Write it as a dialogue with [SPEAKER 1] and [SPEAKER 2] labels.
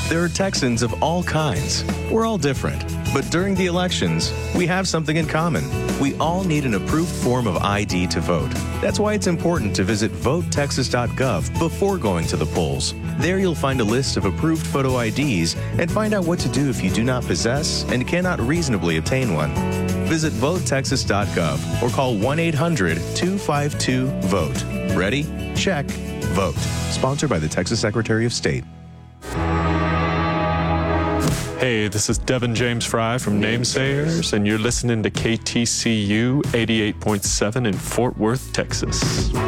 [SPEAKER 1] There are Texans of all kinds. We're all different. But during the elections, we have something in common. We all need an approved form of ID to vote. That's why it's important to visit votetexas.gov before going to the polls. There you'll find a list of approved photo IDs and find out what to do if you do not possess and cannot reasonably obtain one. Visit votetexas.gov or call 1-800-252-VOTE. Ready? Check. Vote. Sponsored by the Texas Secretary of State.
[SPEAKER 2] Hey, this is Devin James Fry from Namesayers, and you're listening to KTCU 88.7 in Fort Worth, Texas.